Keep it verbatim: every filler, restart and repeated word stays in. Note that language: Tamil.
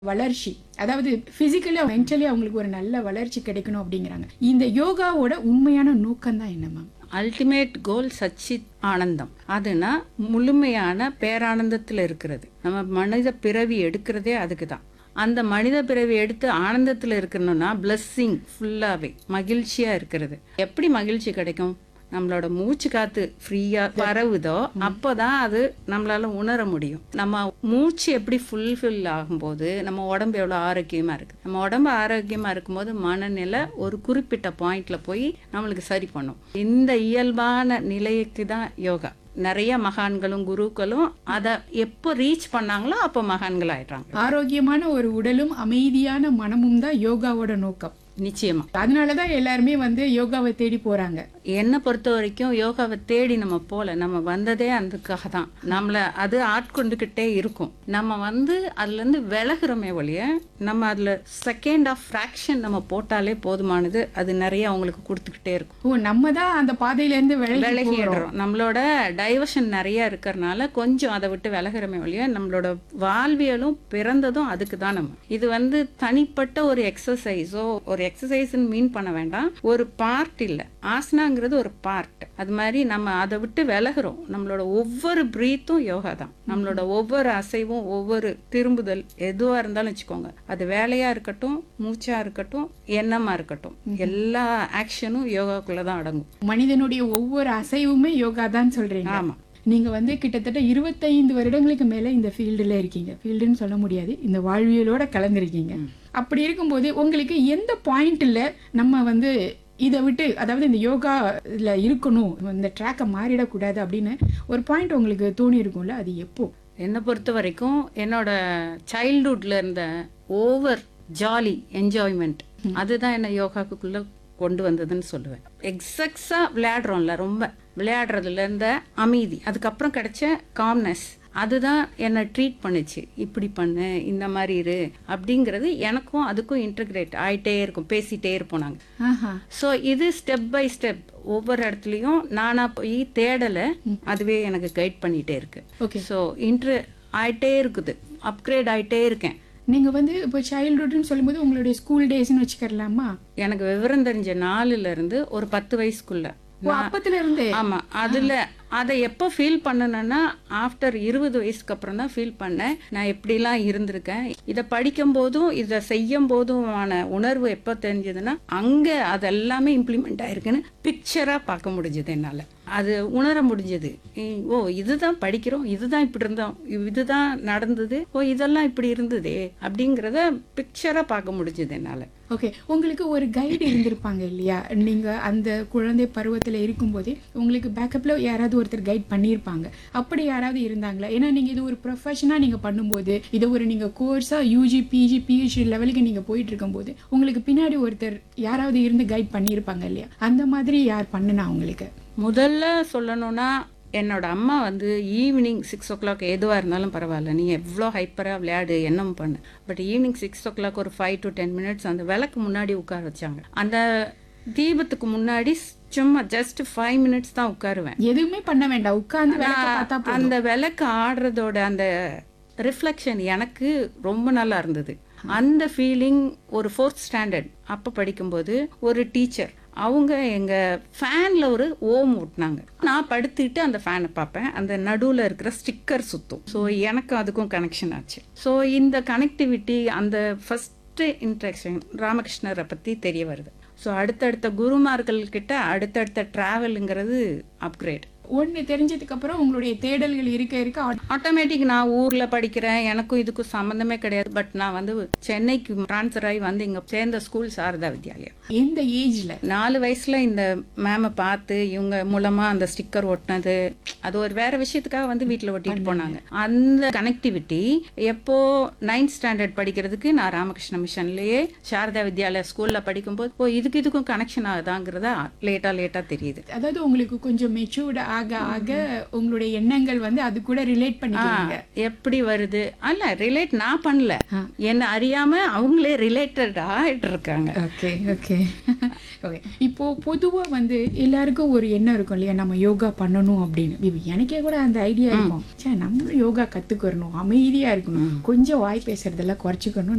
வளர்ச்சி, அதாவது பிசிக்கலி மென்டலி அவங்களுக்கு ஒரு நல்ல வளர்ச்சி கிடைக்கணும் அப்படிங்கிறாங்க. இந்த யோகாவோட உண்மையான நோக்கம் தான் என்ன மேம்? அல்டிமேட் கோல் சச்சித் ஆனந்தம். அதுனா முழுமையான பேரானந்தத்தில் இருக்கிறது. நம்ம மனித பிறவி எடுக்கிறதே அதுக்கு தான். அந்த மனித பிறவி எடுத்து ஆனந்தத்தில் இருக்கணும்னா பிளஸ்ஸிங் ஃபுல்லாகவே மகிழ்ச்சியாக இருக்கிறது. எப்படி மகிழ்ச்சி கிடைக்கும்? நம்மளோட மூச்சு காத்து ஃப்ரீயா பரவுதோ அப்போதான் அது நம்மளால உணர முடியும். நம்ம மூச்சு எப்படி ஃபுல்ஃபில் ஆகும்போது நம்ம உடம்பு எவ்வளோ ஆரோக்கியமா இருக்கு. நம்ம உடம்பு ஆரோக்கியமா இருக்கும்போது மனநிலை ஒரு குறிப்பிட்ட பாயிண்ட்ல போய் நம்மளுக்கு சரி பண்ணும். இந்த இயல்பான நிலைக்கு தான் யோகா. நிறைய மகான்களும் குருக்களும் அதை எப்போ ரீச் பண்ணாங்களோ அப்போ மகான்கள் ஆயிடுறாங்க. ஆரோக்கியமான ஒரு உடலும் அமைதியான மனமும் தான் யோகாவோட நோக்கம். நிச்சயமா. அதனாலதான் எல்லாருமே வந்து யோகாவை தேடி போறாங்க. என்னை பொறுத்த வரைக்கும் யோகாவை தேடி நம்ம போல, நம்ம வந்ததே அதுக்காக தான். நம்மளை அது ஆட்கொண்டுகிட்டே இருக்கும். நம்ம வந்து அதுல இருந்து விலகுறோமே ஒழிய நம்ம அதுல செகண்ட் ஆஃப் ஃப்ராக்ஷன் நம்ம போட்டாலே போதுமானது. அது நிறைய அவங்களுக்கு கொடுத்துக்கிட்டே இருக்கும். ஓ, நம்ம தான் அந்த பாதையில இருந்து விலகிடுறோம். நம்மளோட டைவர்ஷன் நிறைய இருக்கிறதுனால கொஞ்சம் அதை விட்டு விலகுறமே ஒழிய நம்மளோட வாழ்வியலும் பிறந்ததும் அதுக்கு தான். நம்ம இது வந்து தனிப்பட்ட ஒரு எக்ஸசைஸோ ஒரு எக்ஸசைஸ்ன்னு மீன் பண்ண வேண்டாம். ஒரு பார்ட் இல்லை, ஆசனாங்கிறது ஒரு பார்ட். அது மாதிரி நம்ம அதை விட்டு விலகுறோம். நம்மளோட ஒவ்வொரு பிரீத்தும் யோகா தான். நம்மளோட ஒவ்வொரு அசைவும் ஒவ்வொரு திரும்புதல் எதுவா இருந்தாலும் வச்சுக்கோங்க, அது வேலையா இருக்கட்டும், மூச்சா இருக்கட்டும், எண்ணமா இருக்கட்டும், எல்லா ஆக்ஷனும் யோகாக்குள்ளதான் அடங்கும். மனிதனுடைய ஒவ்வொரு அசைவுமே யோகா தான் சொல்றீங்க. ஆமா. நீங்க வந்து கிட்டத்தட்ட இருபத்தைந்து வருடங்களுக்கு மேல இந்த ஃபீல்டுல இருக்கீங்க. ஃபீல்டுன்னு சொல்ல முடியாது, இந்த வாழ்வியலோட கலந்துருக்கீங்க. அப்படி இருக்கும்போது உங்களுக்கு எந்த பாயிண்ட்ல நம்ம வந்து இதை விட்டு, அதாவது இந்த யோகால இருக்கணும், இந்த ட்ராக்கை மாறிடக்கூடாது அப்படின்னு ஒரு பாயிண்ட் உங்களுக்கு தோணி இருக்கும்ல, அது எப்போ? என்னை பொறுத்த வரைக்கும் என்னோட சைல்ட்ஹுட்ல இருந்த ஓவர் ஜாலி என்ஜாய்மெண்ட் அதுதான் என்ன யோகாக்குள்ள கொண்டு வந்ததுன்னு சொல்லுவேன். எக்ஸக்ஸா விளையாடுறோம்ல, ரொம்ப விளையாடுறதுல இருந்த அமைதி, அதுக்கப்புறம் கிடைச்ச காம்னஸ், அதுதான் என்னை ட்ரீட் பண்ணுச்சு. இப்படி பண்ணு, இந்த மாதிரி இரு அப்படிங்கிறது எனக்கும் அதுக்கும் இன்டகிரேட் ஆயிட்டே இருக்கும். பேசிட்டே இருப்போம் நாங்கள். ஸோ இது ஸ்டெப் பை ஸ்டெப் ஒவ்வொரு இடத்துலையும் நானா போய் தேடலை, அதுவே எனக்கு கைட் பண்ணிட்டே இருக்கு. ஓகே. ஸோ இன்ட்ரு ஆயிட்டே இருக்குது, அப்கிரேட் ஆயிட்டே இருக்கேன். நீங்க வந்து இப்போ சைல்ட்ஹுட்னு சொல்லும்போது உங்களுடைய ஸ்கூல் டேஸ்ன்னு வச்சுக்கலாமா? எனக்கு விவரம் தெரிஞ்ச நாலுல இருந்து ஒரு பத்து வயசுக்குள்ள. அப்பத்துல இருந்தே? ஆமா. அதுல அதை எப்போ ஃபீல் பண்ணணும்னா ஆஃப்டர் இருபது வயசுக்கு அப்புறம் தான் ஃபீல் பண்ணேன். நான் எப்படிலாம் இருந்திருக்கேன், இதை படிக்கும் போதும் இதை செய்யும் போதுமான உணர்வு எப்போ தெரிஞ்சதுன்னா அங்கே அது எல்லாமே இம்ப்ளிமெண்ட் ஆயிருக்குன்னு பிக்சரா பார்க்க முடிஞ்சது என்னால. அது உணர முடிஞ்சது. ஓ, இதுதான் படிக்கிறோம், இதுதான் இப்படி இருந்தோம், இதுதான் நடந்தது, ஓ இதெல்லாம் இப்படி இருந்ததே அப்படிங்கிறத பிக்சரா பார்க்க முடிஞ்சது என்னால. ஓகே. உங்களுக்கு ஒரு கைடு இருந்திருப்பாங்க இல்லையா? நீங்க அந்த குழந்தை பருவத்துல இருக்கும்போதே உங்களுக்கு பேக்கப்ல யாராவது ஒருத்தர் கைட் பண்ணியிருப்பாங்க. அப்படி யாராவது இருந்தாங்களா? ஏன்னா நீங்க இது ஒரு ப்ரொஃபஷனா நீங்க பண்ணும்போது, இதை ஒரு நீங்க கோர்ஸா யூஜி பிஜி பிஹெச்டி லெவலுக்கு நீங்க போயிட்டு இருக்கும்போது உங்களுக்கு பின்னாடி ஒருத்தர் யாராவது இருந்து கைட் பண்ணியிருப்பாங்க இல்லையா? அந்த மாதிரி யார் பண்ணுனா உங்களுக்கு? முதல்ல சொல்லணும்னா என்னோட அம்மா வந்து ஈவினிங் சிக்ஸ் ஓ கிளாக் எதுவாக இருந்தாலும் பரவாயில்ல, நீ எவ்வளோ ஹைப்பராக விளையாடு என்னம் பண்ணு, but evening six O clock ஒரு ஃபைவ் டு டென் மினிட்ஸ் அந்த விளக்கு முன்னாடி உட்கார வச்சாங்க. அந்த தீபத்துக்கு முன்னாடி சும்மா ஜஸ்ட் ஃபைவ் மினிட்ஸ் தான் உட்காருவேன். எதுவுமே பண்ண வேண்டாம், உட்கார்ந்து அந்த விளக்கு ஆடுறதோட அந்த ரிஃப்ளெக்ஷன் எனக்கு ரொம்ப நல்லா இருந்தது. அந்த ஃபீலிங் ஒரு ஃபோர்த் ஸ்டாண்டர்ட் அப்போ படிக்கும்போது ஒரு டீச்சர் அவங்க எங்க ஃபேன்ல ஒரு ஓம் ஓட்டினாங்க. நான் படுத்துக்கிட்டு அந்த ஃபேனை பார்ப்பேன், அந்த நடுவில் இருக்கிற ஸ்டிக்கர் சுத்தும். ஸோ எனக்கு அதுக்கும் கனெக்ஷன் ஆச்சு. ஸோ இந்த கனெக்டிவிட்டி, அந்த ஃபர்ஸ்ட் இன்ட்ராக்ஷன் ராமகிருஷ்ணரை பற்றி தெரிய வருது. ஸோ அடுத்தடுத்த குருமார்கள் கிட்ட அடுத்தடுத்த டிராவலுங்கிறது அப்கிரேட். ஒன்று தெரிஞ்சதுக்கு அப்புறம் உங்களுடைய தேடல்கள் இருக்க இருக்க ஆட்டோமேட்டிக் நான் ஊர்ல படிக்கிறேன், எனக்கும் இதுக்கும் சம்மந்தமே கிடையாது. பட் நான் வந்து சென்னைக்கு டிரான்ஸ்ஃபர் ஆகி வந்து இங்க சேர்ந்த ஸ்கூல் சாரதா வித்யாலயா. எந்த ஏஜ்ல? நாலு வயசுல இந்த மேமை பார்த்து இவங்க மூலமா அந்த ஸ்டிக்கர் ஒட்டினது, அது ஒரு வேற விஷயத்துக்காக வந்து வீட்டுல ஒட்டிட்டு போனாங்க. அந்த கனெக்டிவிட்டி எப்போ நைன்த் ஸ்டாண்டர்ட் படிக்கிறதுக்கு நான் ராமகிருஷ்ண மிஷன்லயே சாரதா வித்யாலயா ஸ்கூல்ல படிக்கும்போது ஓ இதுக்கு இதுக்கும் கனெக்ஷன் ஆகுதாங்கிறதா லேட்டா லேட்டா தெரியுது. அதாவது உங்களுக்கு கொஞ்சம் மெச்சூர்ட் ஆக ஆக உங்களுடைய எண்ணங்கள் வந்து அது கூட ரிலேட் பண்ணிக்கிறாங்க. எப்படி வருது? அல்ல ரிலேட் நான் பண்ணல, என்ன அறியாம அவங்களே ரிலேட்டட் ஆயிட்டு இருக்காங்க. Okay okay okay. இப்போ பொதுவா வந்து எல்லாருக்கும் ஒரு எண்ணம் இருக்கும் இல்லையா, நம்ம யோகா பண்ணணும் அப்படின்னு. இப்போ எனக்கே கூட அந்த ஐடியா இருக்கும், சே நம்மளும் யோகா கத்துக்கணும், அமைதியா இருக்கணும், கொஞ்சம் வாய் பேசுறதெல்லாம் குறைச்சிக்கணும்,